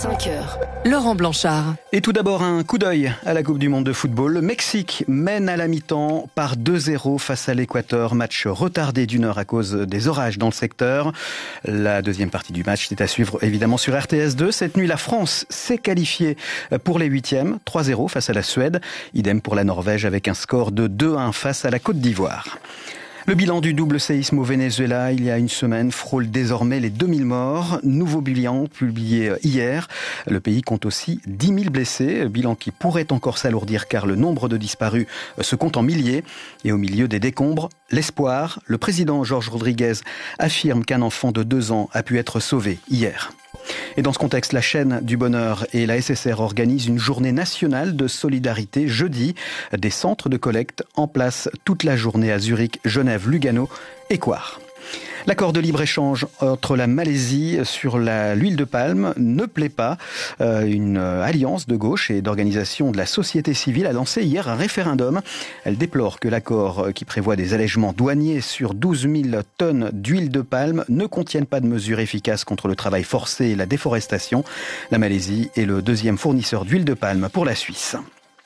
5 heures, Laurent Blanchard. Et tout d'abord, un coup d'œil à la Coupe du Monde de football. Le Mexique mène à la mi-temps par 2-0 face à l'Équateur. Match retardé d'1 heure à cause des orages dans le secteur. La deuxième partie du match, c'est à suivre évidemment sur RTS2. Cette nuit, la France s'est qualifiée pour les huitièmes. 3-0 face à la Suède. Idem pour la Norvège avec un score de 2-1 face à la Côte d'Ivoire. Le bilan du double séisme au Venezuela, il y a une semaine, frôle désormais les 2000 morts. Nouveau bilan publié hier. Le pays compte aussi 10 000 blessés. Bilan qui pourrait encore s'alourdir car le nombre de disparus se compte en milliers. Et au milieu des décombres, l'espoir. Le président Georges Rodriguez affirme qu'un enfant de 2 ans a pu être sauvé hier. Et dans ce contexte, la chaîne du bonheur et la SSR organisent une journée nationale de solidarité jeudi. Des centres de collecte en place toute la journée à Zurich, Genève, Lugano et Coire. L'accord de libre-échange entre la Malaisie sur l'huile de palme ne plaît pas. Une alliance de gauche et d'organisation de la société civile a lancé hier un référendum. Elle déplore que l'accord qui prévoit des allègements douaniers sur 12 000 tonnes d'huile de palme ne contienne pas de mesures efficaces contre le travail forcé et la déforestation. La Malaisie est le deuxième fournisseur d'huile de palme pour la Suisse.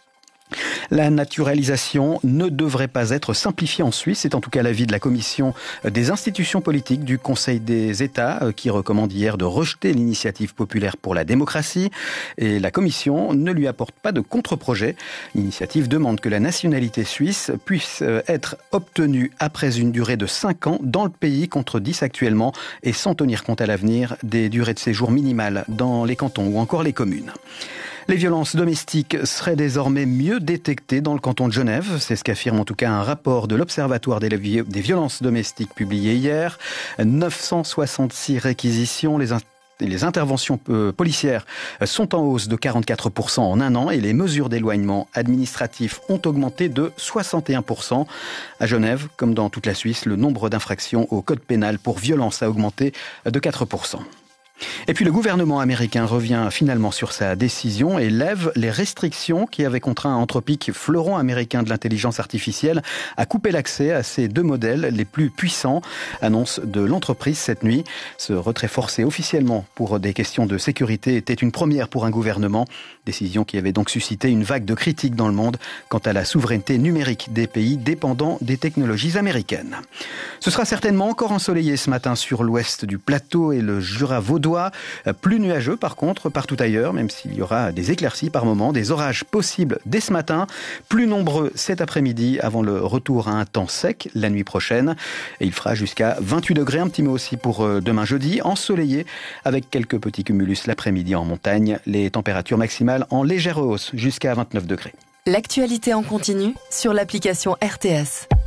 La naturalisation ne devrait pas être simplifiée en Suisse. C'est en tout cas l'avis de la commission des institutions politiques du Conseil des États qui recommande hier de rejeter l'initiative populaire pour la démocratie. Et la commission ne lui apporte pas de contre-projet. L'initiative demande que la nationalité suisse puisse être obtenue après une durée de 5 ans dans le pays contre 10 actuellement et sans tenir compte à l'avenir des durées de séjour minimales dans les cantons ou encore les communes. Les violences domestiques seraient désormais mieux détectées dans le canton de Genève. C'est ce qu'affirme en tout cas un rapport de l'Observatoire des violences domestiques publié hier. 966 réquisitions. Les interventions policières sont en hausse de 44% en un an et les mesures d'éloignement administratif ont augmenté de 61%. À Genève, comme dans toute la Suisse, le nombre d'infractions au code pénal pour violence a augmenté de 4%. Et puis le gouvernement américain revient finalement sur sa décision et lève les restrictions qui avaient contraint Anthropic, fleuron américain de l'intelligence artificielle, à couper l'accès à ces 2 modèles les plus puissants. Annonce de l'entreprise cette nuit. Ce retrait forcé officiellement pour des questions de sécurité était une première pour un gouvernement. Décision qui avait donc suscité une vague de critiques dans le monde quant à la souveraineté numérique des pays dépendants des technologies américaines. Ce sera certainement encore ensoleillé ce matin sur l'ouest du plateau et le Jura vaudois. Plus nuageux par contre partout ailleurs, même s'il y aura des éclaircies par moments, des orages possibles dès ce matin, plus nombreux cet après-midi avant le retour à un temps sec la nuit prochaine. Et il fera jusqu'à 28 degrés, un petit mot aussi pour demain jeudi, ensoleillé avec quelques petits cumulus l'après-midi en montagne, les températures maximales en légère hausse jusqu'à 29 degrés. L'actualité en continu sur l'application RTS.